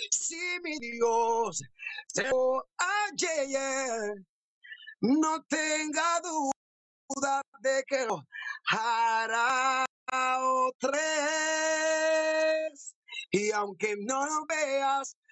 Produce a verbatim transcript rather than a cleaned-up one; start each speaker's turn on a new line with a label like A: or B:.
A: Si mi Dios se lo ayer, no tenga duda de que lo hará otra vez. Y aunque no lo veas,